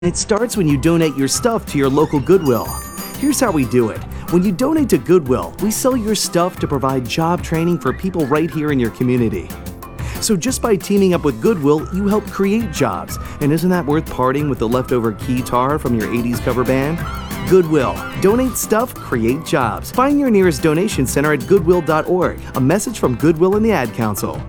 It starts when you donate your stuff to your local Goodwill. Here's how we do it. When you donate to Goodwill, we sell your stuff to provide job training for people right here in your community. So just by teaming up with Goodwill, you help create jobs. And isn't that worth parting with the leftover keytar from your 80s cover band? Goodwill. Donate stuff, create jobs. Find your nearest donation center at goodwill.org. A message from Goodwill and the Ad Council.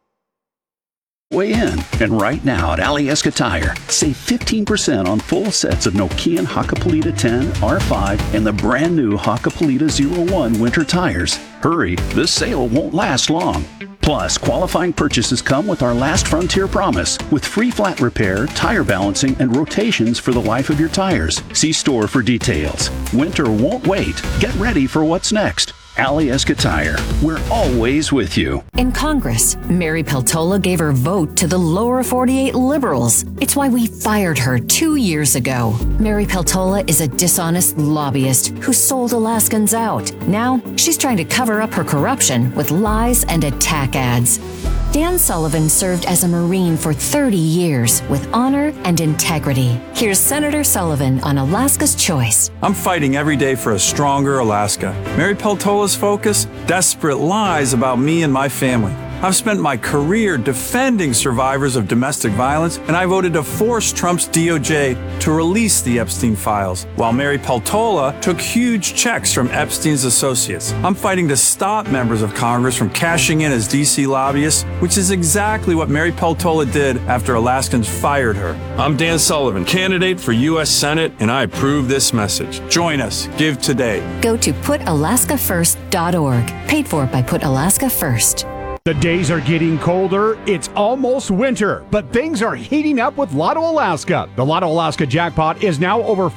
Weigh in. And right now at Alyeska Tire, save 15% on full sets of Nokian Hakkapeliitta 10, R5, and the brand new Hakkapeliitta 01 winter tires. Hurry, this sale won't last long. Plus, qualifying purchases come with our Last Frontier promise, with free flat repair, tire balancing, and rotations for the life of your tires. See store for details. Winter won't wait. Get ready for what's next. Alyeska Tire. We're always with you. In Congress, Mary Peltola gave her vote to the lower 48 liberals. It's why we fired her 2 years ago. Mary Peltola is a dishonest lobbyist who sold Alaskans out. Now, she's trying to cover up her corruption with lies and attack ads. Dan Sullivan served as a Marine for 30 years with honor and integrity. Here's Senator Sullivan on Alaska's Choice. I'm fighting every day for a stronger Alaska. Mary Peltola's focus? Desperate lies about me and my family. I've spent my career defending survivors of domestic violence, and I voted to force Trump's DOJ to release the Epstein files, while Mary Peltola took huge checks from Epstein's associates. I'm fighting to stop members of Congress from cashing in as D.C. lobbyists, which is exactly what Mary Peltola did after Alaskans fired her. I'm Dan Sullivan, candidate for U.S. Senate, and I approve this message. Join us. Give today. Go to PutAlaskaFirst.org. Paid for by Put Alaska First. The days are getting colder, it's almost winter, but things are heating up with Lotto Alaska. The Lotto Alaska jackpot is now over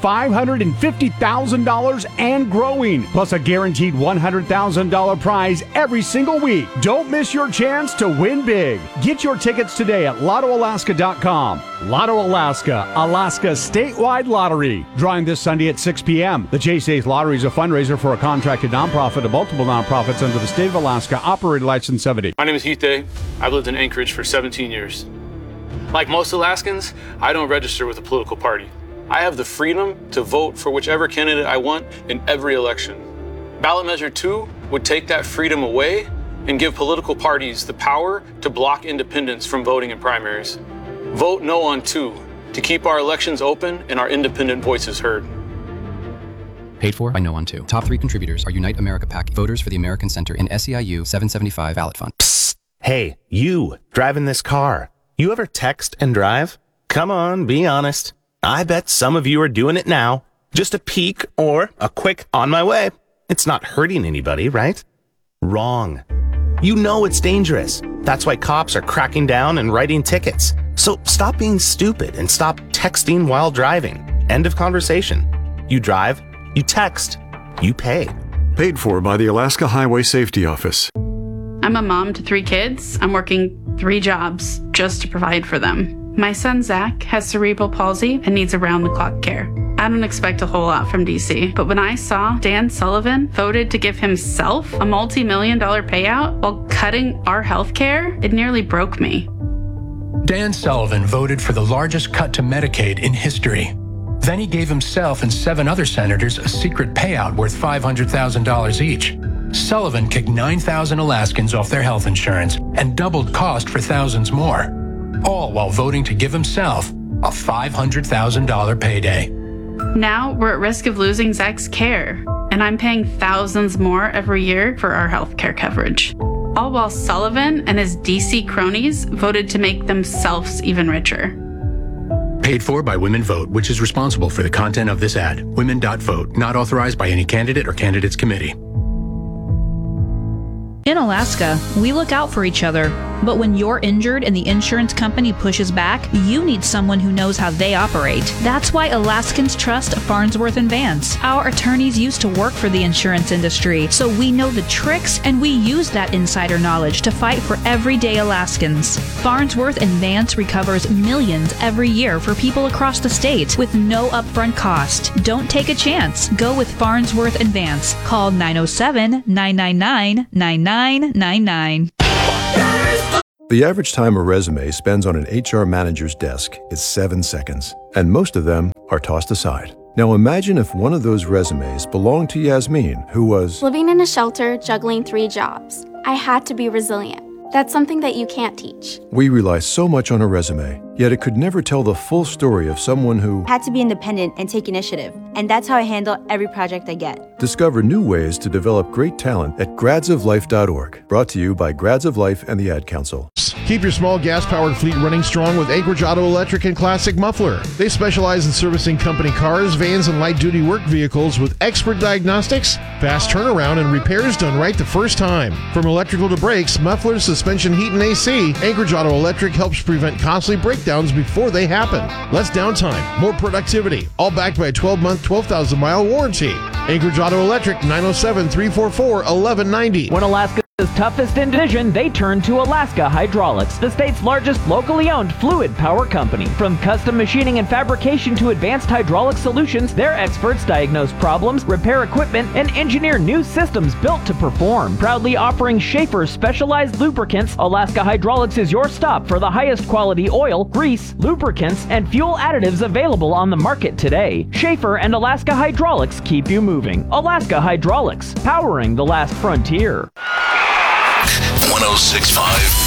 $550,000 and growing, plus a guaranteed $100,000 prize every single week. Don't miss your chance to win big. Get your tickets today at LottoAlaska.com. Lotto Alaska, Alaska's statewide lottery. Drawing this Sunday at 6 p.m. The Chase Days Lottery is a fundraiser for a contracted nonprofit of multiple nonprofits under the state of Alaska, operated license 70. My name is Heath Day. I've lived in Anchorage for 17 years. Like most Alaskans, I don't register with a political party. I have the freedom to vote for whichever candidate I want in every election. Ballot Measure 2 would take that freedom away and give political parties the power to block independents from voting in primaries. Vote no on 2 to keep our elections open and our independent voices heard. Paid for by No on 2. Top 3 contributors are Unite America PAC, Voters for the American Center, and SEIU 775 Ballot Fund. Psst. Hey, you driving this car. You ever text and drive? Come on, be honest. I bet some of you are doing it now. Just a peek or a quick on my way. It's not hurting anybody, right? Wrong. You know it's dangerous. That's why cops are cracking down and writing tickets. So stop being stupid and stop texting while driving. End of conversation. You drive, you text, you pay. Paid for by the Alaska Highway Safety Office. I'm a mom to 3 kids. I'm working 3 jobs just to provide for them. My son Zach has cerebral palsy and needs around-the-clock care. I don't expect a whole lot from DC, but when I saw Dan Sullivan voted to give himself a multi-million-dollar payout while cutting our health care, it nearly broke me. Dan Sullivan voted for the largest cut to Medicaid in history. Then he gave himself and 7 other senators a secret payout worth $500,000 each. Sullivan kicked 9,000 Alaskans off their health insurance and doubled cost for thousands more, all while voting to give himself a $500,000 payday. Now we're at risk of losing Zach's care, and I'm paying thousands more every year for our health care coverage. All while Sullivan and his DC cronies voted to make themselves even richer. Paid for by Women Vote, which is responsible for the content of this ad. Women.vote, not authorized by any candidate or candidates committee. In Alaska, we look out for each other. But when you're injured and the insurance company pushes back, you need someone who knows how they operate. That's why Alaskans trust Farnsworth and Vance. Our attorneys used to work for the insurance industry, so we know the tricks and we use that insider knowledge to fight for everyday Alaskans. Farnsworth and Vance recovers millions every year for people across the state with no upfront cost. Don't take a chance. Go with Farnsworth and Vance. Call 907-999-9999. The average time a resume spends on an HR manager's desk is 7 seconds, and most of them are tossed aside. Now imagine if one of those resumes belonged to Yasmin, who was living in a shelter, juggling 3 jobs. I had to be resilient. That's something that you can't teach. We rely so much on a resume, yet it could never tell the full story of someone who had to be independent and take initiative. And that's how I handle every project I get. Discover new ways to develop great talent at gradsoflife.org. Brought to you by Grads of Life and the Ad Council. Keep your small gas-powered fleet running strong with Anchorage Auto Electric and Classic Muffler. They specialize in servicing company cars, vans, and light-duty work vehicles with expert diagnostics, fast turnaround, and repairs done right the first time. From electrical to brakes, mufflers, suspension, heat, and AC, Anchorage Auto Electric helps prevent costly breakdowns before they happen. Less downtime, more productivity, all backed by a 12-month, 12,000-mile warranty. Anchorage Auto Electric, 907-344-1190. When Alaska's toughest in division, they turn to Alaska Hydraulics, the state's largest locally owned fluid power company. From custom machining and fabrication to advanced hydraulic solutions, their experts diagnose problems, repair equipment, and engineer new systems built to perform. Proudly offering Schaefer specialized lubricants, Alaska Hydraulics is your stop for the highest quality oil, grease, lubricants, and fuel additives available on the market today. Schaefer and Alaska Hydraulics keep you moving. Alaska Hydraulics, powering the last frontier. 106.5